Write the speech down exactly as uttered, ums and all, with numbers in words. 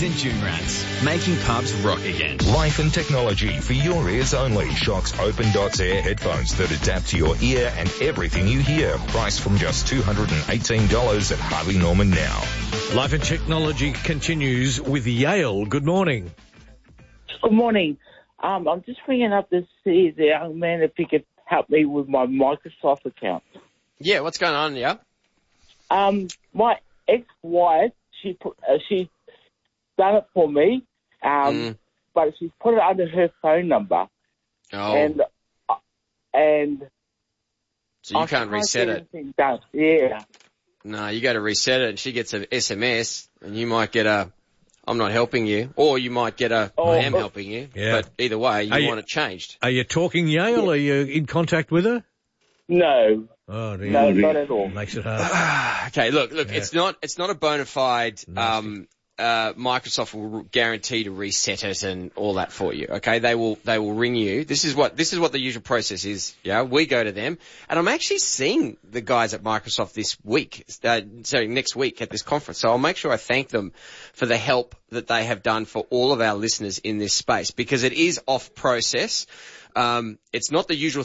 Shocks and June Rats, making pubs rock again. Life and technology for your ears only. Shocks Open Dots Air headphones that adapt to your ear and everything you hear. Priced from just two hundred eighteen dollars at Harvey Norman now. Life and technology continues with Yale. Good morning. Good morning. Um, I'm just ringing up to see the young man if he could help me with my Microsoft account. Yeah, what's going on, yeah? Um, my ex-wife, she put, uh, she done it for me, um, Mm. but she's put it under her phone number. Oh, And, uh, and so you I can't reset get it. anything done. Yeah. No, you got to reset it, and she gets an S M S, and you might get a, I'm not helping you, or you might get a, Oh, I am oh. helping you. Yeah. But either way, you Are you- want it changed. Are you talking Yale? Are you in contact with her? No. Oh, dear. No, not at all. Makes it hard. Okay, look, look, Yeah. it's not, it's not a bona fide, Nasty. um, uh, Microsoft will guarantee to reset it and all that for you. Okay, they will, they will ring you. This is what, this is what the usual process is. Yeah, we go to them, and I'm actually seeing the guys at Microsoft this week, uh, sorry, next week at this conference. So I'll make sure I thank them for the help that they have done for all of our listeners in this space, because it is off process. Um, it's not the usual